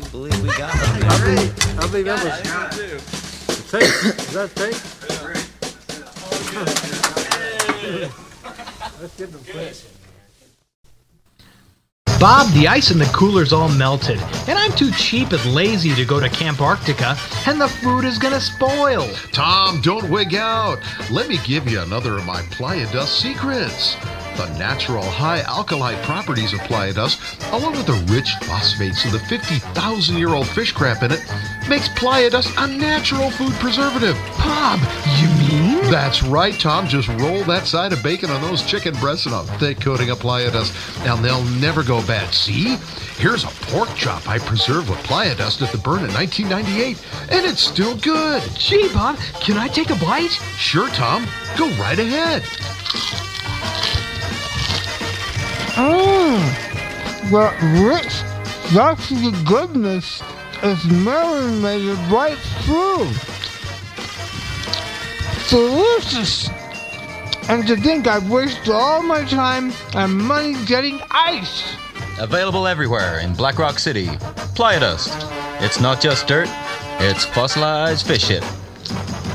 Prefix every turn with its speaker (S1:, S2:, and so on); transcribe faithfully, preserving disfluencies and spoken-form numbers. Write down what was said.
S1: do believe we got one.
S2: I believe, I believe that was
S3: Yeah, I do.
S2: the tape. Is that tape? Let's get them quick.
S4: Bob, the ice in the cooler's all melted, and I'm too cheap and lazy to go to Camp Arctica, and the food is gonna spoil.
S5: Tom, don't wig out. Let me give you another of my Playa Dust secrets. The natural high alkali properties of Playa Dust, along with the rich phosphates of the fifty thousand year old fish crap in it, makes Playa Dust a natural food preservative.
S4: Bob, you mean?
S5: That's right, Tom. Just roll that side of bacon on those chicken breasts in a thick coating of Playa Dust, and they'll never go bad. See? Here's a pork chop I preserved with Playa Dust at the Burn in nineteen ninety-eight, and it's still good.
S4: Gee, Bob, can I take a bite?
S5: Sure, Tom. Go right ahead.
S6: Mmm, that rich, salty goodness is marinated right through. Delicious. And to think I've wasted all my time and money getting ice.
S1: Available everywhere in Black Rock City. Playa Dust. It's not just dirt, it's fossilized fish shit.